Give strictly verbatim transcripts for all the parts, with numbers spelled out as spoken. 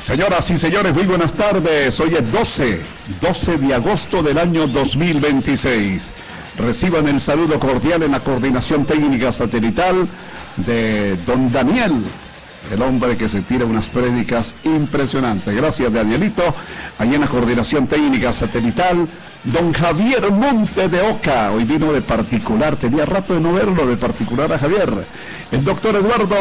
Señoras y señores, muy buenas tardes. Hoy es doce, doce de agosto del año dos mil veintiséis. Reciban el saludo cordial en la coordinación técnica satelital de don Daniel, el hombre que se tira unas prédicas impresionantes. Gracias, Danielito. Allí en la coordinación técnica satelital, don Javier Monte de Oca. Hoy vino de particular, tenía rato de no verlo de particular a Javier. El doctor Eduardo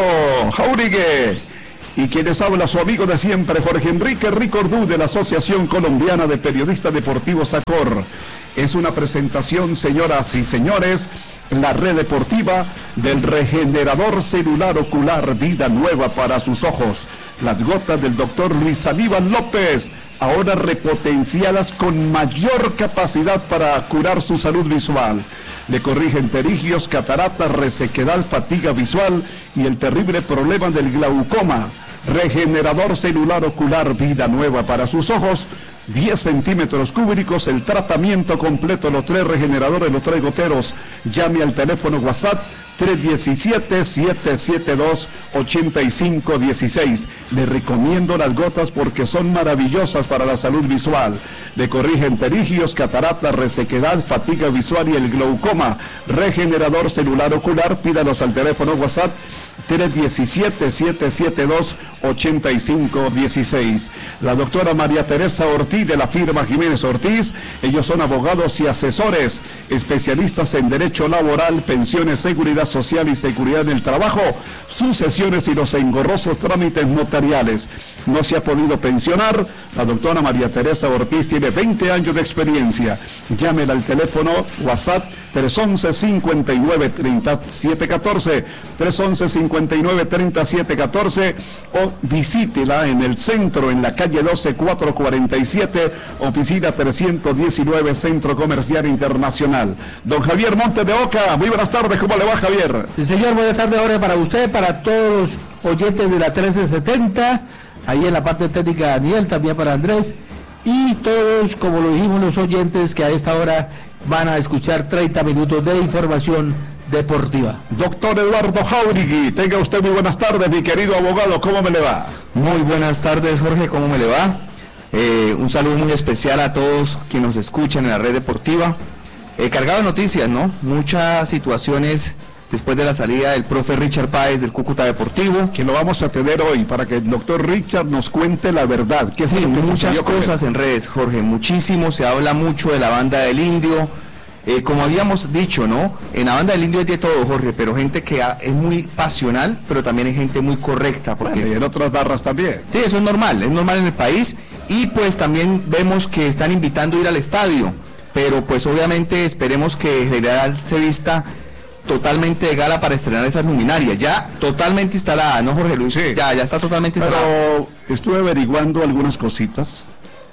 Jauregui. Y quienes habla, su amigo de siempre, Jorge Enrique Ricordú, de la Asociación Colombiana de Periodistas Deportivos, ACOR. Es una presentación, señoras y señores, la red deportiva del regenerador celular ocular Vida Nueva para sus ojos. Las gotas del doctor Luis Aníbal López, ahora repotenciadas con mayor capacidad para curar su salud visual. Le corrigen pterigios, cataratas, resequedad, fatiga visual y el terrible problema del glaucoma. Regenerador celular ocular Vida Nueva para sus ojos, diez centímetros cúbicos, el tratamiento completo, los tres regeneradores, los tres goteros. Llame al teléfono WhatsApp tres uno siete, siete siete dos, ocho cinco uno seis. Le recomiendo las gotas porque son maravillosas para la salud visual. Le corrigen pterigios, cataratas, resequedad, fatiga visual y el glaucoma. Regenerador celular ocular, pídalos al teléfono WhatsApp tres uno siete, siete siete dos, ocho cinco uno seis. La doctora María Teresa Ortiz, de la firma Jiménez Ortiz. Ellos son abogados y asesores, especialistas en derecho laboral, pensiones, seguridad social y seguridad en el trabajo, sucesiones y los engorrosos trámites notariales. No se ha podido pensionar. La doctora María Teresa Ortiz tiene veinte años de experiencia. Llámela al teléfono WhatsApp tres once, cincuenta y nueve, treinta y siete catorce, tres once, cincuenta y nueve, treinta y siete catorce, o visítela en el centro, en la calle doce, cuatrocientos cuarenta y siete, oficina trescientos diecinueve, Centro Comercial Internacional. Don Javier Monte de Oca, muy buenas tardes, ¿cómo le va, Javier? Sí, señor, buenas tardes ahora para usted, para todos los oyentes de la trece setenta, ahí en la parte técnica Daniel, también para Andrés, y todos, como lo dijimos, los oyentes que a esta hora van a escuchar treinta minutos de información deportiva. Doctor Eduardo Jauregui, tenga usted muy buenas tardes, mi querido abogado, ¿cómo me le va? Muy buenas tardes, Jorge, ¿cómo me le va? Eh, un saludo muy especial a todos quienes nos escuchan en la red deportiva. Eh, cargado de noticias, ¿no? Muchas situaciones después de la salida del profe Richard Páez del Cúcuta Deportivo. Que lo vamos a tener hoy para que el doctor Richard nos cuente la verdad. Que sí, muchas cosas en redes, Jorge, muchísimo, se habla mucho de la banda del Indio. Eh, como habíamos dicho, ¿no? En la banda del Indio es de todo, Jorge, pero gente que ha, es muy pasional, pero también hay gente muy correcta. Porque... Bueno, y en otras barras también. Sí, eso es normal, es normal en el país. Y pues también vemos que están invitando a ir al estadio, pero pues obviamente esperemos que General se vista totalmente de gala para estrenar esas luminarias, ya totalmente instalada, ¿no, Jorge Luis? Sí. Ya, ya está totalmente instalada. Pero estuve averiguando algunas cositas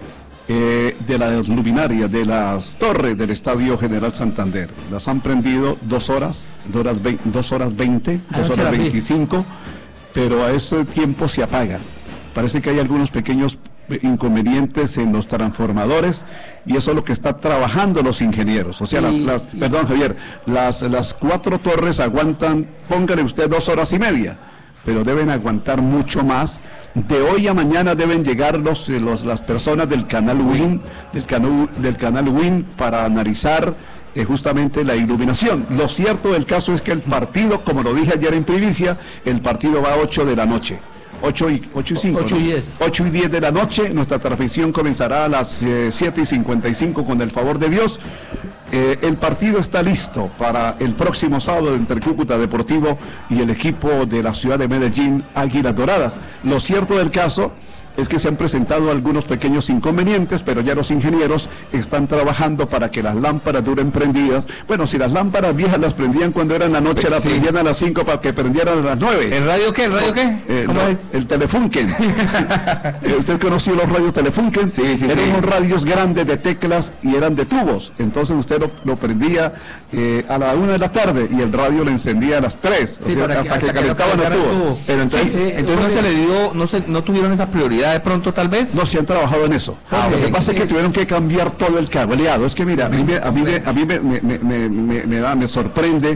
eh, de las luminarias, de las torres del Estadio General Santander. Las han prendido dos horas, dos horas, ve, dos horas veinte, dos horas veinticinco, pero a ese tiempo se apagan. Parece que hay algunos pequeños inconvenientes en los transformadores y eso es lo que está trabajando los ingenieros. O sea, las, las, perdón, Javier, las, las cuatro torres aguantan, póngale usted dos horas y media, pero deben aguantar mucho más. De hoy a mañana deben llegar los, los las personas del canal WIN, del canal, del canal WIN para analizar eh, justamente la iluminación. Lo cierto del caso es que el partido, como lo dije ayer en primicia, el partido va a ocho de la noche. ocho y cinco, ocho y diez. ocho y diez de la noche, nuestra transmisión comenzará a las eh, siete y cincuenta y cinco con el favor de Dios. Eh, el partido está listo para el próximo sábado entre Cúcuta Deportivo y el equipo de la ciudad de Medellín, Águilas Doradas. Lo cierto del caso es que se han presentado algunos pequeños inconvenientes, pero ya los ingenieros están trabajando para que las lámparas duren prendidas. Bueno, si las lámparas viejas las prendían cuando era en la noche, las sí. prendían a las cinco para que prendieran a las nueve. ¿El radio qué? ¿El radio qué? Eh, ¿Cómo no, es? El Telefunken. ¿Usted conoció los radios Telefunken? Sí, sí, eran sí. unos radios grandes de teclas y eran de tubos. Entonces usted lo, lo prendía eh, a la una de la tarde y el radio le encendía a las tres. Sí, o sea, hasta que, que calentaban los tubos. Pero entonces, sí, sí, entonces no se le dio, no se, no tuvieron esa prioridad de pronto tal vez. No, se han trabajado en eso. Ah, lo que pasa sí. es que tuvieron que cambiar todo el cableado. Es que mira, a mí, me, a mí, me, a mí me, me, me, me, me, da, me sorprende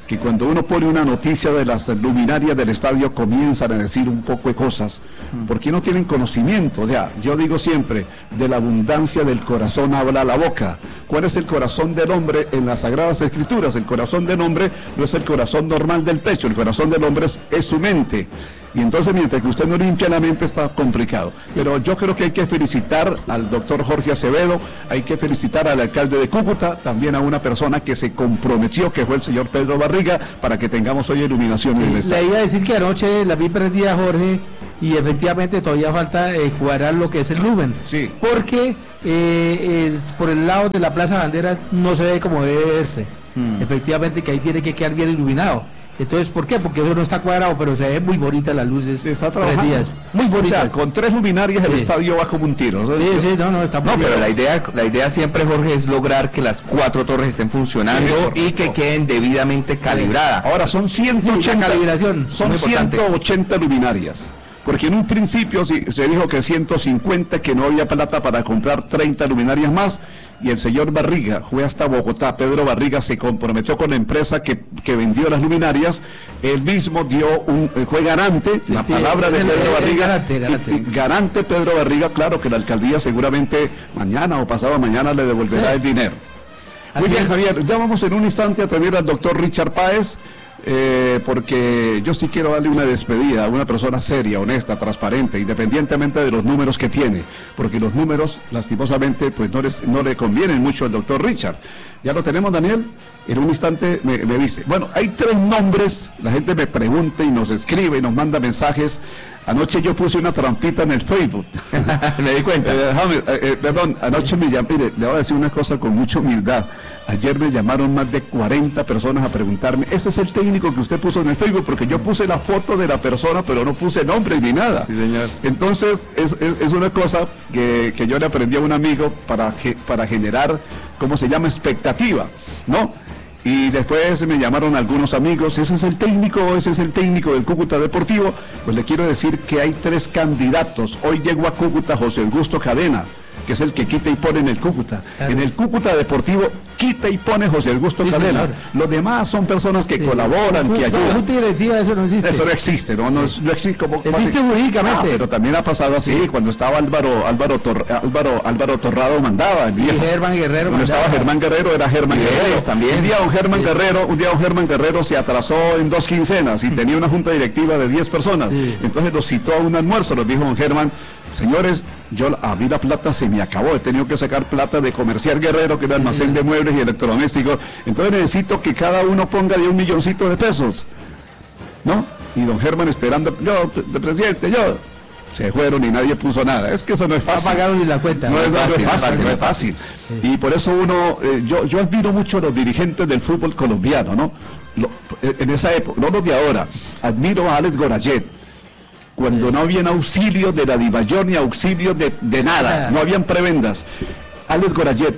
que cuando uno pone una noticia de las luminarias del estadio comienzan a decir un poco de cosas, porque no tienen conocimiento. O sea, yo digo siempre, de la abundancia del corazón habla la boca. ¿Cuál es el corazón del hombre en las Sagradas Escrituras? El corazón del hombre no es el corazón normal del pecho, el corazón del hombre es, es su mente. Y entonces, mientras que usted no limpia la mente, está complicado. Pero yo creo que hay que felicitar al doctor Jorge Acevedo, hay que felicitar al alcalde de Cúcuta, también a una persona que se comprometió, que fue el señor Pedro Barriga, para que tengamos hoy iluminación sí, en el estadio. Le iba a decir que anoche la vi prendida, Jorge, y efectivamente todavía falta eh, cuadrar lo que es el lumen. Sí. Porque eh, eh, por el lado de la Plaza Banderas no se ve como debe verse. Mm. Efectivamente que ahí tiene que quedar bien iluminado. Entonces, ¿por qué? Porque eso no está cuadrado, pero se ven muy bonitas las luces. Está trabajando. Muy bonitas. O sea, con tres luminarias sí. El estadio va como un tiro. Sí, sí, no, no, está muy No, bien. pero la idea, la idea siempre, Jorge, es lograr que las cuatro torres estén funcionando sí, y que queden debidamente calibradas. Ahora, son ciento ochenta, sí, calibración. Son ciento ochenta luminarias. Porque en un principio sí, se dijo que ciento cincuenta, que no había plata para comprar treinta luminarias más, y el señor Barriga fue hasta Bogotá. Pedro Barriga se comprometió con la empresa que, que vendió las luminarias, él mismo dio un, fue garante, sí, la sí, palabra de Pedro el, Barriga, garante, garante. Y, y garante Pedro Barriga, claro que la alcaldía seguramente mañana o pasado mañana le devolverá sí. el dinero. Muy bien, Javier, ya vamos en un instante a tener al doctor Richard Páez, Eh, porque yo sí quiero darle una despedida a una persona seria, honesta, transparente, independientemente de los números que tiene, porque los números, lastimosamente, pues no, les, no le convienen mucho al doctor Richard. ¿Ya lo tenemos, Daniel? En un instante me, me dice, bueno, hay tres nombres, la gente me pregunta y nos escribe y nos manda mensajes. Anoche yo puse una trampita en el Facebook. Me di cuenta. Eh, Javier, eh, eh, perdón, anoche me llamé, mire, le voy a decir una cosa con mucha humildad. Ayer me llamaron más de cuarenta personas a preguntarme, ese es el técnico que usted puso en el Facebook, porque yo puse la foto de la persona, pero no puse nombre ni nada. Sí, señor. Entonces, es, es, es una cosa que, que yo le aprendí a un amigo para, para generar, ¿cómo se llama? Expectativa, ¿no? Y después me llamaron algunos amigos, ese es el técnico, ese es el técnico del Cúcuta Deportivo. Pues le quiero decir que hay tres candidatos. Hoy llegó a Cúcuta José Augusto Cadena, que es el que quita y pone en el Cúcuta. Claro. En el Cúcuta Deportivo quita y pone José Augusto sí, Cadena. Señor. Los demás son personas que sí. colaboran, no, que ayudan. La junta directiva, eso no existe. Eso no existe, no, no, no existe como existe jurídicamente. Ah, pero también ha pasado así, sí. cuando estaba Álvaro Álvaro Tor, Álvaro Álvaro Torrado mandaba, el viejo. Y Germán Guerrero cuando mandaba. Estaba Germán Guerrero era Germán sí, Guerrero también. Un día don Germán sí. Guerrero, un día don Germán Guerrero se atrasó en dos quincenas y sí. tenía una junta directiva de diez personas. Sí. Entonces los citó a un almuerzo, los dijo don Germán, señores, yo a mí la plata se me acabó, he tenido que sacar plata de Comercial Guerrero, que era almacén sí. de muebles y electrodomésticos, entonces necesito que cada uno ponga de un milloncito de pesos, ¿no? Y don Germán esperando, yo, de presidente, yo, se fueron y nadie puso nada, es que eso no es fácil. No pagaron ni la cuenta. No, no, es, fácil, no es fácil, fácil, no es fácil. Sí. Y por eso uno, eh, yo, yo admiro mucho a los dirigentes del fútbol colombiano, ¿no? Lo, en esa época, no los de ahora, admiro a Alex Gorayet, cuando no habían auxilio de la Dimayor ni auxilio de, de nada, no habían prebendas. Alex Gorayet,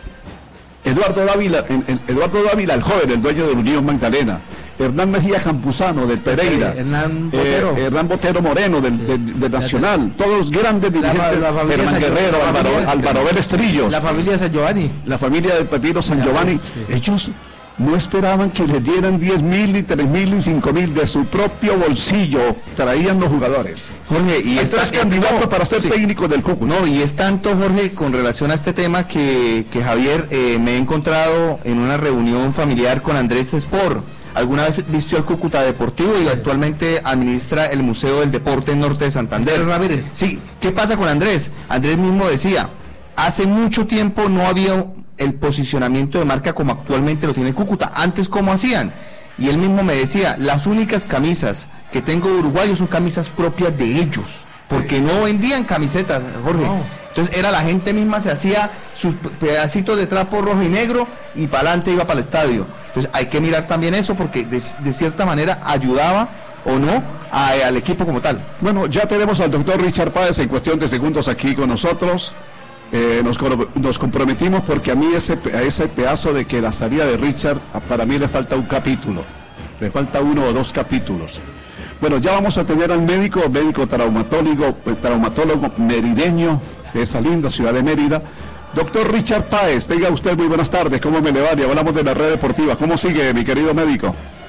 Eduardo Dávila, en, en, Eduardo Dávila, el joven, el dueño de la Unión Magdalena, Hernán Mejía Campuzano del Pereira, Hernán Botero, eh, Hernán Botero Moreno del, sí. del, del Nacional, todos los grandes dirigentes, la, la Germán Guerrero, la Álvaro, familia, Álvaro Vélez Trillos, la familia San Giovanni, la familia del Pepino San Giovanni, sí. ellos no esperaban que les dieran diez mil, ni tres mil, ni cinco mil, de su propio bolsillo traían los jugadores. Jorge, y es candidato no, para ser sí. técnico del Cúcuta. No, y es tanto, Jorge, con relación a este tema que, que Javier, eh, me he encontrado en una reunión familiar con Andrés Espor. Alguna vez vistió al Cúcuta Deportivo y actualmente administra el Museo del Deporte en Norte de Santander. Ramírez. Sí, ¿qué pasa con Andrés? Andrés mismo decía, hace mucho tiempo no había el posicionamiento de marca como actualmente lo tiene Cúcuta. Antes, ¿cómo hacían? Y él mismo me decía, las únicas camisas que tengo de uruguayos son camisas propias de ellos, porque no vendían camisetas, Jorge. No. Entonces era la gente misma, se hacía sus pedacitos de trapo rojo y negro y para adelante iba para el estadio. Entonces hay que mirar también eso, porque de, de cierta manera ayudaba o no a, al equipo como tal. Bueno, ya tenemos al doctor Richard Páez en cuestión de segundos aquí con nosotros. Eh, nos, nos comprometimos porque a mí ese, a ese pedazo de que la salida de Richard, para mí le falta un capítulo, le falta uno o dos capítulos. Bueno, ya vamos a tener al médico, médico traumatólogo, traumatólogo merideño de esa linda ciudad de Mérida, doctor Richard Páez. Tenga usted muy buenas tardes, ¿cómo me le va? Y hablamos de la red deportiva. ¿Cómo sigue, mi querido médico?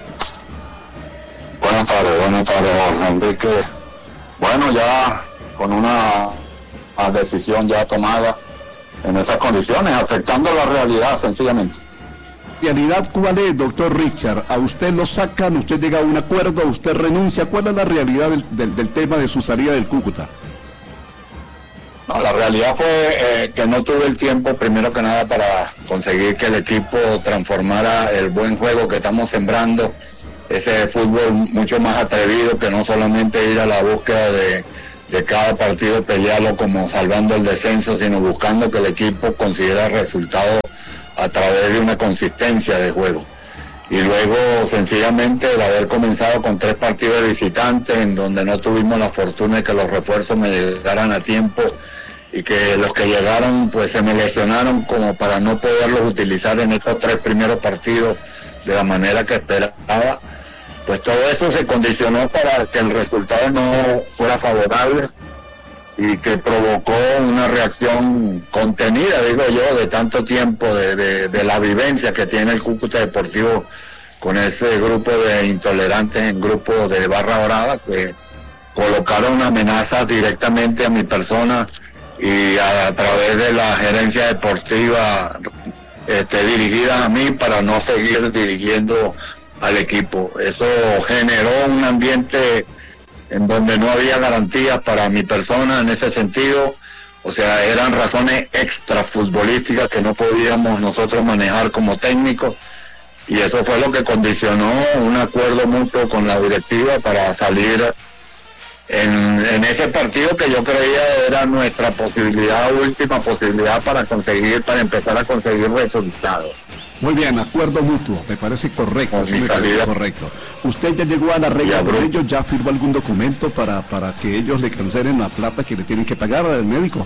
buenas tardes, buenas tardes, Jorge Enrique. Bueno, ya con una, una decisión ya tomada en esas condiciones, afectando la realidad sencillamente. ¿Realidad cuál es, doctor Richard? ¿A usted lo sacan, usted llega a un acuerdo, usted renuncia? ¿Cuál es la realidad del, del, del tema de su salida del Cúcuta? No, la realidad fue eh, que no tuve el tiempo, primero que nada, para conseguir que el equipo transformara el buen juego que estamos sembrando, ese fútbol mucho más atrevido, que no solamente ir a la búsqueda de, de cada partido, pelearlo como salvando el descenso, sino buscando que el equipo considere resultados a través de una consistencia de juego. Y luego, sencillamente, el haber comenzado con tres partidos de visitantes, en donde no tuvimos la fortuna de que los refuerzos me llegaran a tiempo, y que los que llegaron pues se me lesionaron como para no poderlos utilizar en estos tres primeros partidos de la manera que esperaba, pues todo eso se condicionó para que el resultado no fuera favorable y que provocó una reacción contenida, digo yo, de tanto tiempo, de, de, de la vivencia que tiene el Cúcuta Deportivo con ese grupo de intolerantes en grupo de Barra Brava, que colocaron amenazas directamente a mi persona y a, a través de la gerencia deportiva este, dirigida a mí para no seguir dirigiendo al equipo. Eso generó un ambiente en donde no había garantías para mi persona en ese sentido, o sea, eran razones extrafutbolísticas que no podíamos nosotros manejar como técnicos, y eso fue lo que condicionó un acuerdo mutuo con la directiva para salir en, en ese partido que yo creía era nuestra posibilidad, última posibilidad para conseguir, para empezar a conseguir resultados. Muy bien, acuerdo mutuo, me parece correcto, Con sí mi me parece salida. correcto. ¿Usted ya llegó a la regla Ya, con bro. ellos? ¿Ya firmó algún documento para, para que ellos le cancelen la plata que le tienen que pagar al médico?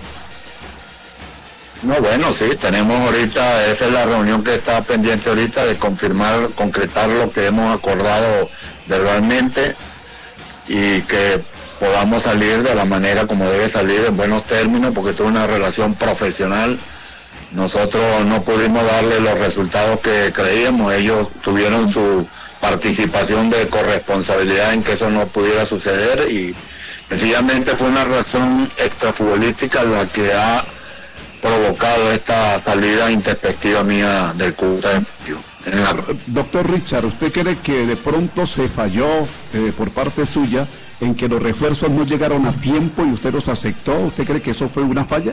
No, bueno, sí, tenemos ahorita, esa es la reunión que está pendiente ahorita de confirmar, concretar lo que hemos acordado verbalmente y que podamos salir de la manera como debe salir, en buenos términos, porque esto es una relación profesional. Nosotros no pudimos darle los resultados que creíamos, ellos tuvieron su participación de corresponsabilidad en que eso no pudiera suceder y sencillamente fue una razón extrafutbolística la que ha provocado esta salida introspectiva mía del Cúcuta Deportivo. En la... Doctor Richard, ¿usted cree que de pronto se falló eh, por parte suya en que los refuerzos no llegaron a tiempo y usted los aceptó? ¿Usted cree que eso fue una falla?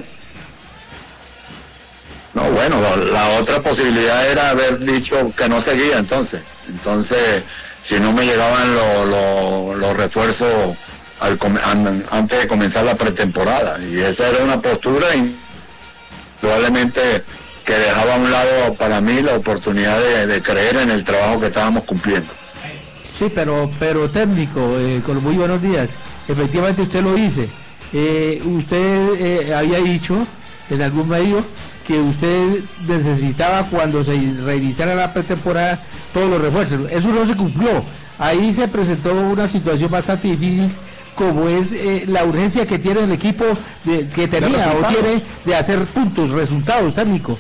No, bueno, la, la otra posibilidad era haber dicho que no seguía entonces. Entonces, si no me llegaban los lo, lo refuerzos al, an, antes de comenzar la pretemporada. Y esa era una postura y probablemente que dejaba a un lado para mí la oportunidad de, de creer en el trabajo que estábamos cumpliendo. Sí, pero pero técnico, eh, con muy buenos días. Efectivamente usted lo dice. Eh, usted eh, había dicho en algún medio que usted necesitaba cuando se reiniciara la pretemporada todos los refuerzos. Eso no se cumplió. Ahí se presentó una situación bastante difícil, como es eh, la urgencia que tiene el equipo de, que tenía o tiene de hacer puntos, resultados, técnico.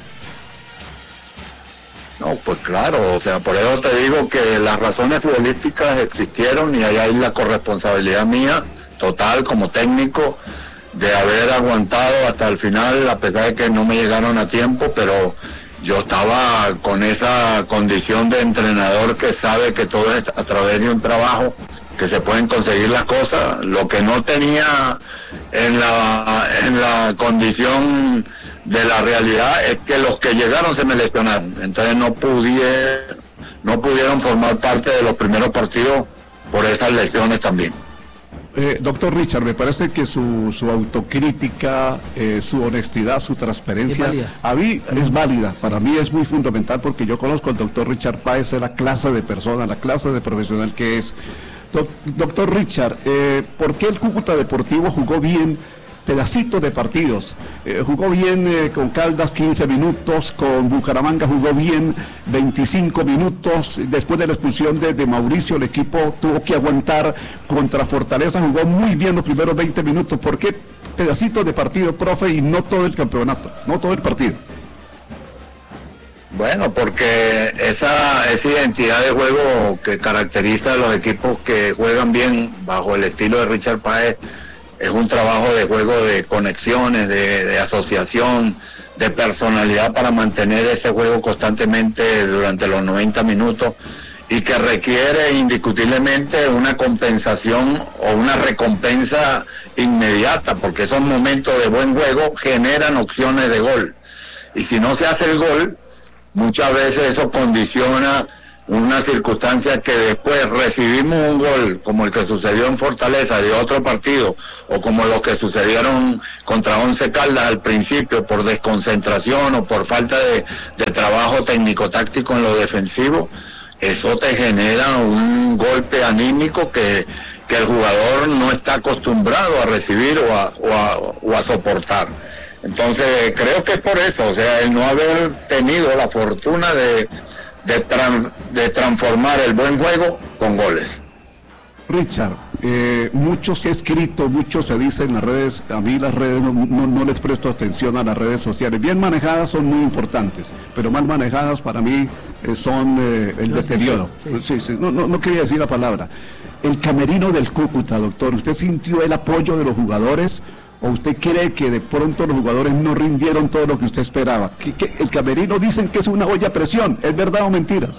No, pues claro, o sea, por eso te digo que las razones futbolísticas existieron y ahí hay la corresponsabilidad mía, total, como técnico, de haber aguantado hasta el final, a pesar de que no me llegaron a tiempo, pero yo estaba con esa condición de entrenador que sabe que todo es a través de un trabajo, que se pueden conseguir las cosas. Lo que no tenía en la, en la condición de la realidad es que los que llegaron se me lesionaron, entonces no pude, no pudieron formar parte de los primeros partidos por esas lesiones también. Eh, doctor Richard, me parece que su, su autocrítica, eh, su honestidad, su transparencia, es a mí es válida, para mí es muy fundamental porque yo conozco al doctor Richard Páez, es la clase de persona, la clase de profesional que es. Do, doctor Richard, eh, ¿por qué el Cúcuta Deportivo jugó bien pedacitos de partidos? Eh, jugó bien eh, con Caldas quince minutos, con Bucaramanga jugó bien veinticinco minutos, después de la expulsión de, de Mauricio el equipo tuvo que aguantar, contra Fortaleza jugó muy bien los primeros veinte minutos. ¿Por qué pedacitos de partido, profe, y no todo el campeonato, no todo el partido? Bueno, porque esa, esa identidad de juego que caracteriza a los equipos que juegan bien bajo el estilo de Richard Páez es un trabajo de juego de conexiones, de, de asociación, de personalidad para mantener ese juego constantemente durante los noventa minutos y que requiere indiscutiblemente una compensación o una recompensa inmediata, porque esos momentos de buen juego generan opciones de gol. Y si no se hace el gol, muchas veces eso condiciona una circunstancia que después recibimos un gol como el que sucedió en Fortaleza de otro partido o como los que sucedieron contra Once Caldas al principio por desconcentración o por falta de, de trabajo técnico-táctico en lo defensivo, eso te genera un golpe anímico que, que el jugador no está acostumbrado a recibir o a, o a, o a soportar. Entonces creo que es por eso, o sea, el no haber tenido la fortuna de, de, tran, de transformar el buen juego con goles. Richard, eh, mucho se ha escrito, mucho se dice en las redes, a mí las redes no, no, no les presto atención a las redes sociales, bien manejadas son muy importantes, pero mal manejadas para mí eh, son eh, el no, deterioro. Sí, sí. Sí, sí, no, no, no quería decir la palabra. El camerino del Cúcuta, doctor, ¿usted sintió el apoyo de los jugadores? ¿O usted cree que de pronto los jugadores no rindieron todo lo que usted esperaba? ¿Que, que el camerino dicen que es una olla a presión? ¿Es verdad o mentiras?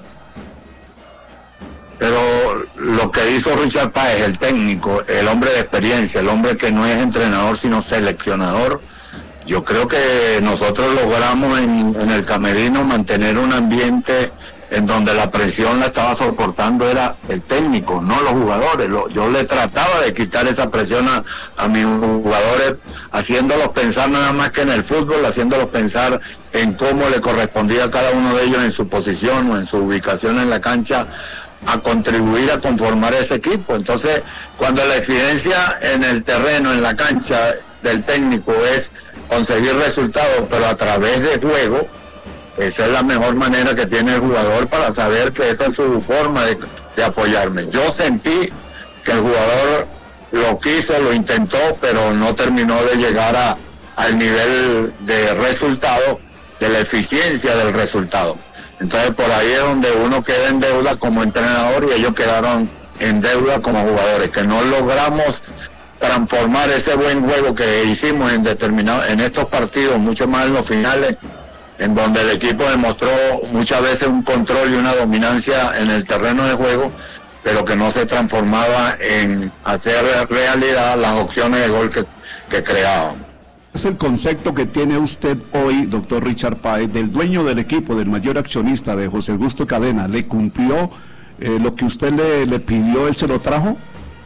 Pero lo que hizo Richard Páez, el técnico, el hombre de experiencia, el hombre que no es entrenador sino seleccionador, yo creo que nosotros logramos en, en el camerino mantener un ambiente en donde la presión la estaba soportando era el técnico, no los jugadores. Lo, yo le trataba de quitar esa presión a, a mis jugadores, haciéndolos pensar nada más que en el fútbol, haciéndolos pensar en cómo le correspondía a cada uno de ellos en su posición o en su ubicación en la cancha a contribuir a conformar ese equipo. Entonces, cuando la exigencia en el terreno, en la cancha del técnico es conseguir resultados, pero a través de juego, esa es la mejor manera que tiene el jugador para saber que esa es su forma de, de apoyarme. Yo sentí que el jugador lo quiso, lo intentó, pero no terminó de llegar a, al nivel de resultado, de la eficiencia del resultado. Entonces por ahí es donde uno queda en deuda como entrenador y ellos quedaron en deuda como jugadores, que no logramos transformar ese buen juego que hicimos en determinado, en estos partidos, mucho más en los finales, en donde el equipo demostró muchas veces un control y una dominancia en el terreno de juego, pero que no se transformaba en hacer realidad las opciones de gol que, que creaban. Es el concepto que tiene usted hoy, doctor Richard Páez, del dueño del equipo, del mayor accionista, de José Augusto Cadena. ¿Le cumplió eh, lo que usted le, le pidió, él se lo trajo?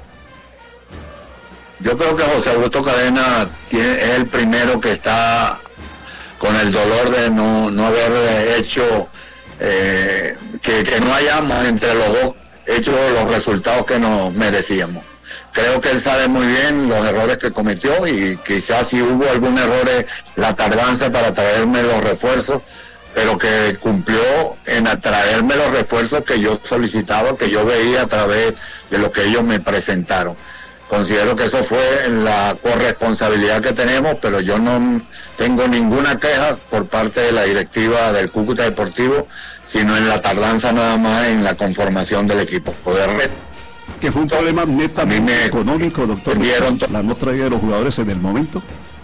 Yo creo que José Augusto Cadena tiene, es el primero que está con el dolor de no, no haber hecho, eh, que, que no hayamos entre los dos hecho los resultados que nos merecíamos. Creo que él sabe muy bien los errores que cometió y quizás si hubo algún error la tardanza para traerme los refuerzos, pero que cumplió en atraerme los refuerzos que yo solicitaba, que yo veía a través de lo que ellos me presentaron. Considero que eso fue la corresponsabilidad que tenemos, pero yo no tengo ninguna queja por parte de la directiva del Cúcuta Deportivo, sino en la tardanza nada más en la conformación del equipo. Poder que fue un problema netamente me económico, doctor. Dieron la no traída de los jugadores en el momento.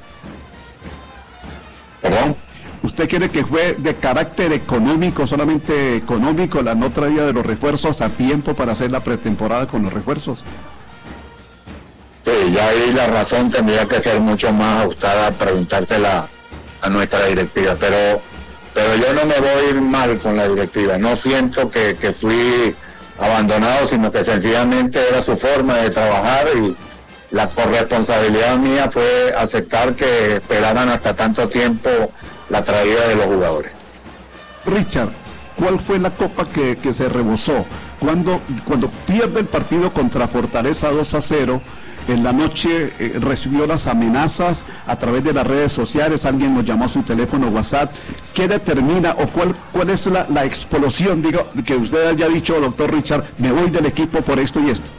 ¿Perdón? ¿Usted cree que fue de carácter económico, solamente económico, la no traída de los refuerzos a tiempo para hacer la pretemporada con los refuerzos? Sí, ya ahí la razón tendría que ser mucho más ajustada a preguntársela a nuestra directiva, pero pero yo no me voy a ir mal con la directiva, no siento que, que fui abandonado, sino que sencillamente era su forma de trabajar y la corresponsabilidad mía fue aceptar que esperaran hasta tanto tiempo la traída de los jugadores. Richard, ¿cuál fue la copa que, que se rebosó? Cuando, cuando pierde el partido contra Fortaleza dos a cero, en la noche eh, recibió las amenazas a través de las redes sociales, alguien nos llamó a su teléfono WhatsApp. ¿Qué determina o cuál, cuál es la, la explosión? Digo, que usted haya dicho, doctor Richard, me voy del equipo por esto y esto.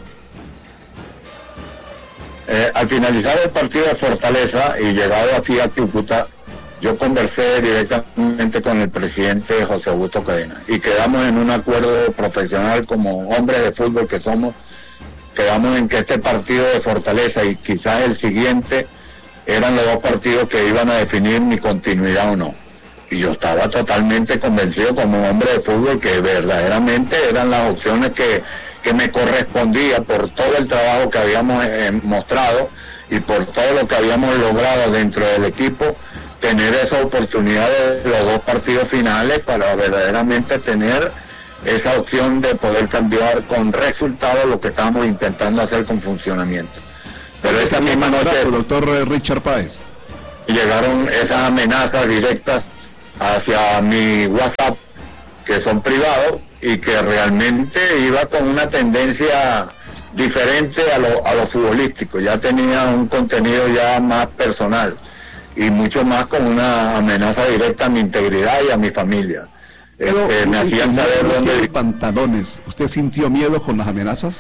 Eh, al finalizar el partido de Fortaleza y llegado aquí a Cúcuta, yo conversé directamente con el presidente José Augusto Cadena y quedamos en un acuerdo profesional como hombres de fútbol que somos, quedamos en que este partido de Fortaleza y quizás el siguiente eran los dos partidos que iban a definir mi continuidad o no. Y yo estaba totalmente convencido como hombre de fútbol que verdaderamente eran las opciones que, que me correspondía por todo el trabajo que habíamos eh, mostrado y por todo lo que habíamos logrado dentro del equipo, tener esa oportunidad de los dos partidos finales para verdaderamente tener esa opción de poder cambiar con resultados lo que estábamos intentando hacer con funcionamiento. Pero esa misma noche, doctor Richard Páez, llegaron esas amenazas directas hacia mi WhatsApp, que son privados y que realmente iba con una tendencia diferente a lo, a lo futbolístico. Ya tenía un contenido ya más personal y mucho más con una amenaza directa a mi integridad y a mi familia. Pero, este, me hacían saber dónde... pantalones. ¿Usted sintió miedo con las amenazas?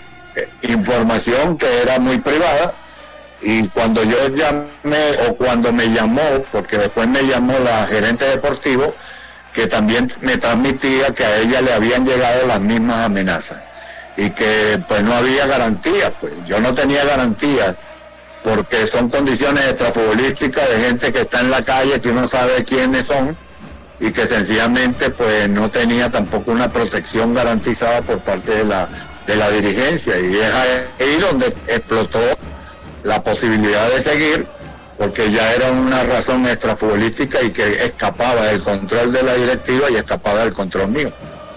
Información que era muy privada, y cuando yo llamé o cuando me llamó, porque después me llamó la gerente deportivo, que también me transmitía que a ella le habían llegado las mismas amenazas y que pues no había garantía. Pues yo no tenía garantías porque son condiciones extrafutbolísticas de gente que está en la calle, que uno sabe quiénes son y que sencillamente pues no tenía tampoco una protección garantizada por parte de la de la dirigencia, y es ahí donde explotó la posibilidad de seguir, porque ya era una razón extrafutbolística y que escapaba del control de la directiva y escapaba del control mío.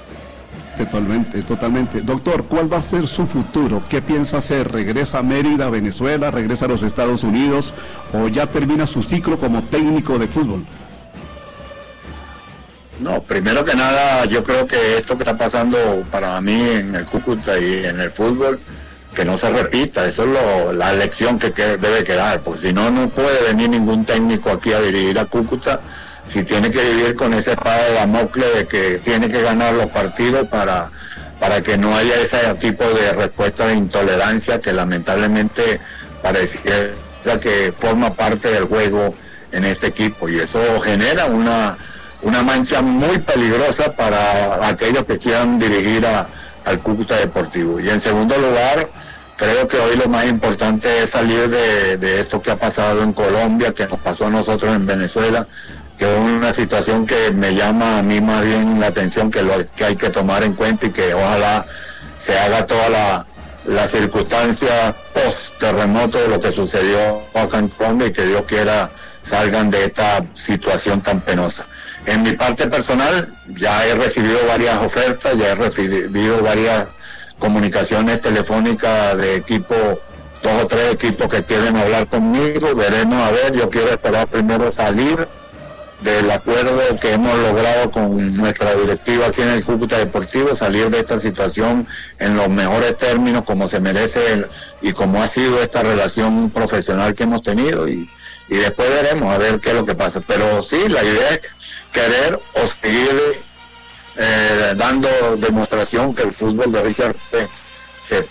Totalmente, totalmente. Doctor, ¿cuál va a ser su futuro? ¿Qué piensa hacer? ¿Regresa a Mérida, a Venezuela? ¿Regresa a los Estados Unidos? ¿O ya termina su ciclo como técnico de fútbol? No, primero que nada, yo creo que esto que está pasando para mí en el Cúcuta y en el fútbol, que no se repita. Eso es lo, la lección que, que debe quedar, porque si no, no puede venir ningún técnico aquí a dirigir a Cúcuta si tiene que vivir con esa espada de Damocles de que tiene que ganar los partidos para, para que no haya ese tipo de respuesta de intolerancia que lamentablemente pareciera que forma parte del juego en este equipo, y eso genera una una mancha muy peligrosa para aquellos que quieran dirigir a, al Cúcuta Deportivo. Y en segundo lugar, creo que hoy lo más importante es salir de, de esto que ha pasado en Colombia, que nos pasó a nosotros en Venezuela, que es una situación que me llama a mí más bien la atención, que, lo, que hay que tomar en cuenta y que ojalá se haga toda la, la circunstancia post-terremoto de lo que sucedió acá en Colombia, y que Dios quiera salgan de esta situación tan penosa. En mi parte personal, ya he recibido varias ofertas, ya he recibido varias comunicaciones telefónicas de equipos, dos o tres equipos que quieren hablar conmigo. Veremos, a ver, yo quiero esperar primero salir del acuerdo que hemos logrado con nuestra directiva aquí en el Cúcuta Deportivo, salir de esta situación en los mejores términos, como se merece el, y como ha sido esta relación profesional que hemos tenido, y, y después veremos a ver qué es lo que pasa. Pero sí, la idea es querer o seguir eh, dando demostración que el fútbol de Richard se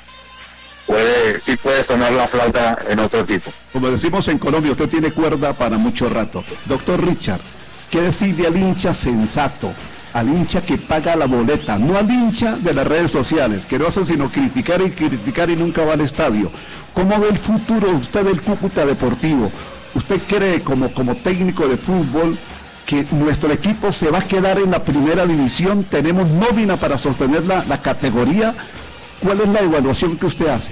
puede, sí puede sonar la flauta en otro tipo. Como decimos en Colombia, usted tiene cuerda para mucho rato. Doctor Richard, ¿qué decide al hincha sensato? Al hincha que paga la boleta, no al hincha de las redes sociales, que no hace sino criticar y criticar y nunca va al estadio. ¿Cómo ve el futuro usted del Cúcuta Deportivo? ¿Usted cree como, como técnico de fútbol que nuestro equipo se va a quedar en la primera división? ¿Tenemos nómina para sostener la, la categoría? ¿Cuál es la evaluación que usted hace?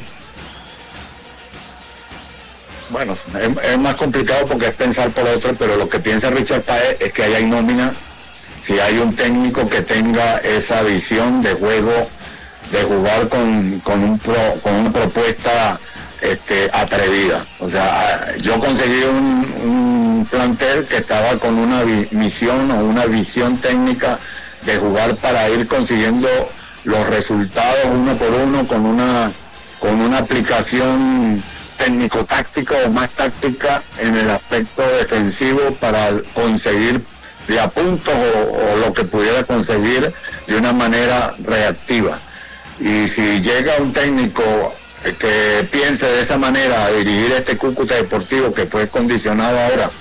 Bueno, es, es más complicado porque es pensar por otro, pero lo que piensa Richard Páez es que ahí hay nómina si hay un técnico que tenga esa visión de juego, de jugar con, con, un pro, con una propuesta este, atrevida. O sea, yo conseguí un, un plantel que estaba con una vi, misión o una visión técnica de jugar para ir consiguiendo los resultados uno por uno con una, con una aplicación técnico-táctica o más táctica en el aspecto defensivo para conseguir de a puntos o, o lo que pudiera conseguir de una manera reactiva. Y si llega un técnico que piense de esa manera a dirigir este Cúcuta Deportivo, que fue condicionado ahora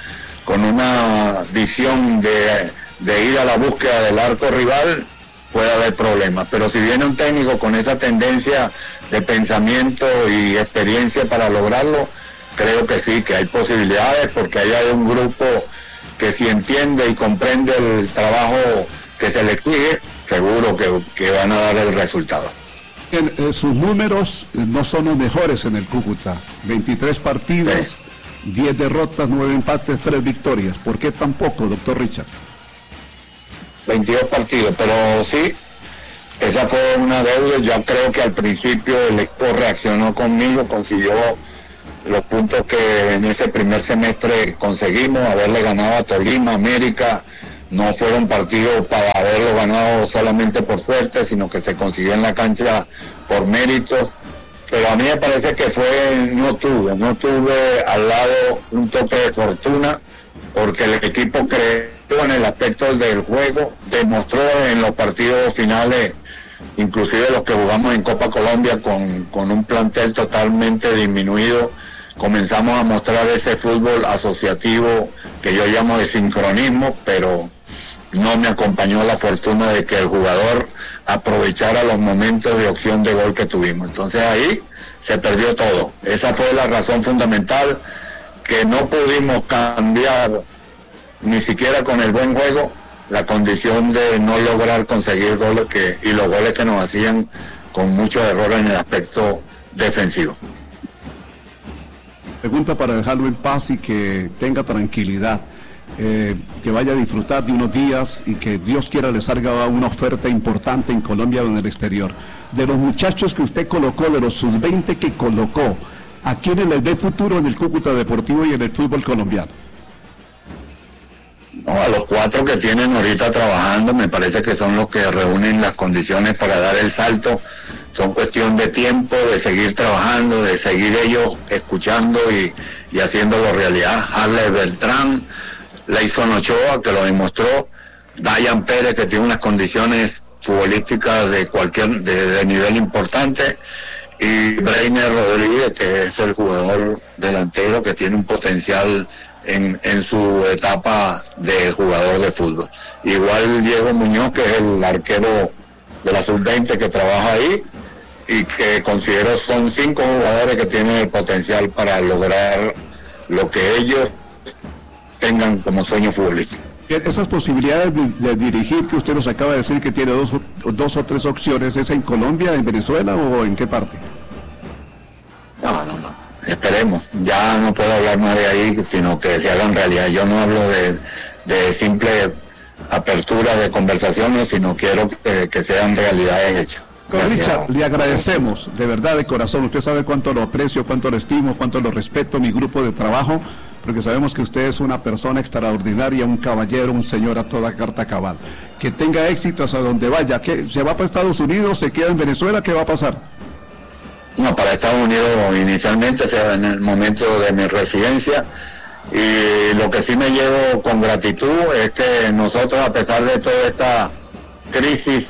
con una visión de, de ir a la búsqueda del arco rival, puede haber problemas. Pero si viene un técnico con esa tendencia de pensamiento y experiencia para lograrlo, creo que sí, que hay posibilidades, porque ahí hay un grupo que si entiende y comprende el trabajo que se le exige, seguro que, que van a dar el resultado. En, eh, sus números no son los mejores en el Cúcuta, veintitrés partidos, sí. diez derrotas, nueve empates, tres victorias. ¿Por qué tan poco, doctor Richard? veintidós partidos, pero sí, esa fue una deuda. Yo creo que al principio el equipo reaccionó conmigo, consiguió los puntos que en ese primer semestre conseguimos, haberle ganado a Tolima, América. No fueron partidos para haberlo ganado solamente por suerte, sino que se consiguió en la cancha por méritos. Pero a mí me parece que fue, no tuve, no tuve al lado un toque de fortuna, porque el equipo creó en el aspecto del juego, demostró en los partidos finales, inclusive los que jugamos en Copa Colombia con, con un plantel totalmente disminuido, comenzamos a mostrar ese fútbol asociativo que yo llamo de sincronismo, pero no me acompañó la fortuna de que el jugador aprovechara los momentos de opción de gol que tuvimos. Entonces ahí se perdió todo. Esa fue la razón fundamental, que no pudimos cambiar ni siquiera con el buen juego la condición de no lograr conseguir goles, que y los goles que nos hacían con muchos errores en el aspecto defensivo. Pregunta para dejarlo en paz y que tenga tranquilidad, eh, que vaya a disfrutar de unos días y que Dios quiera le salga una oferta importante en Colombia o en el exterior. De los muchachos que usted colocó, de los sub veinte que colocó, ¿a quiénes les ve futuro en el Cúcuta Deportivo y en el fútbol colombiano? No, a los cuatro que tienen ahorita trabajando, me parece que son los que reúnen las condiciones para dar el salto. Son cuestión de tiempo, de seguir trabajando, de seguir ellos escuchando y, y haciéndolo realidad. Harley Beltrán, Leison Ochoa, que lo demostró, Dayan Pérez, que tiene unas condiciones futbolísticas de cualquier de, de nivel importante, y Breiner Rodríguez, que es el jugador delantero que tiene un potencial en, en su etapa de jugador de fútbol. Igual Diego Muñoz, que es el arquero de la sub veinte que trabaja ahí, y que considero son cinco jugadores que tienen el potencial para lograr lo que ellos tengan como sueño futbolístico. Esas posibilidades de, de dirigir que usted nos acaba de decir que tiene dos, dos o tres opciones, ¿es en Colombia, en Venezuela o en qué parte? No, no, no, esperemos. Ya no puedo hablar más de ahí, sino que se hagan realidad. Yo no hablo de, de simple apertura de conversaciones, sino quiero que, que sean realidades hechas. Con Richard, le agradecemos de verdad, de corazón. Usted sabe cuánto lo aprecio, cuánto lo estimo, cuánto lo respeto, mi grupo de trabajo, porque sabemos que usted es una persona extraordinaria, un caballero, un señor a toda carta cabal. Que tenga éxitos a donde vaya. ¿Qué, ¿Se va para Estados Unidos? ¿Se queda en Venezuela? ¿Qué va a pasar? No, para Estados Unidos inicialmente, sea en el momento de mi residencia. Y lo que sí me llevo con gratitud es que nosotros, a pesar de toda esta crisis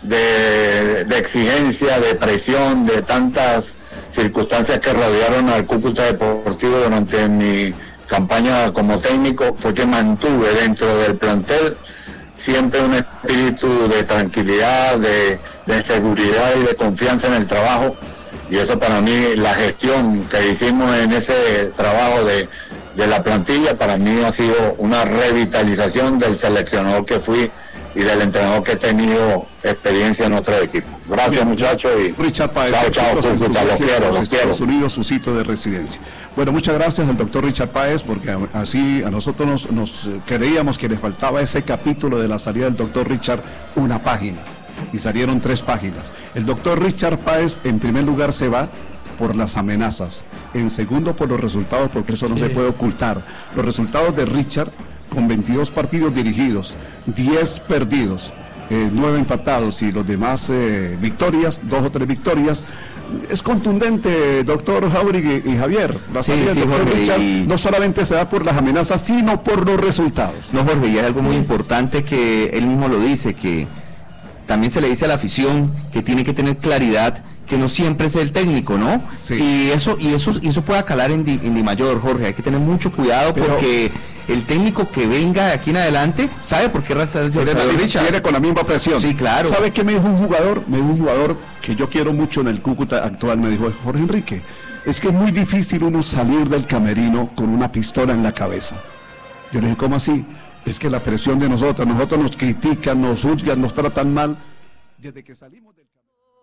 De, de exigencia, de presión, de tantas circunstancias que rodearon al Cúcuta Deportivo durante mi campaña como técnico, fue que mantuve dentro del plantel siempre un espíritu de tranquilidad, de, de seguridad y de confianza en el trabajo, y eso para mí, la gestión que hicimos en ese trabajo de, de la plantilla, para mí ha sido una revitalización del seleccionador que fui y del entrenador que he tenido experiencia en otro equipo. Gracias, bien, muchachos, y Richard Páez, chao, chao, Cúcuta, los quiero, los Estados quiero. Unidos, su sitio de residencia. Bueno, muchas gracias al doctor Richard Páez, porque así a nosotros nos, nos creíamos que le faltaba ese capítulo de la salida del doctor Richard, una página, y salieron tres páginas. El doctor Richard Páez, en primer lugar, se va por las amenazas, en segundo por los resultados, porque eso no sí. se puede ocultar. Los resultados de Richard, con veintidós partidos dirigidos, diez perdidos, eh, nueve empatados y los demás eh, victorias, dos o tres victorias, es contundente, doctor Jauregui y Javier. La sí, salida sí, del doctor Jorge, Richard y... no solamente se da por las amenazas, sino por los resultados. No, Jorge, y hay algo muy importante que él mismo lo dice, que también se le dice a la afición que tiene que tener claridad, que no siempre es el técnico, ¿no? Sí. Y eso y eso y eso puede calar en Di, en Di Mayor, Jorge, hay que tener mucho cuidado. Pero... porque el técnico que venga de aquí en adelante sabe por qué está el Viene, la, viene con la misma presión. Sí, claro. ¿Sabe qué me dijo un jugador? Me dijo un jugador que yo quiero mucho en el Cúcuta actual, me dijo, Jorge Enrique, es que es muy difícil uno salir del camerino con una pistola en la cabeza. Yo le dije, ¿cómo así? Es que la presión de nosotros, nosotros nos critican, nos juzgan, nos tratan mal. Desde que salimos del